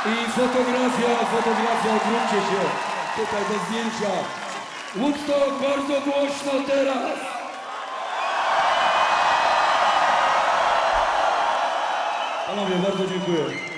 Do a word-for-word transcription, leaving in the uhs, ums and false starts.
I fotografia, fotografia, odwróćcie się. Tutaj do zdjęcia. Woodstock, bardzo głośno teraz. Panowie, bardzo dziękuję.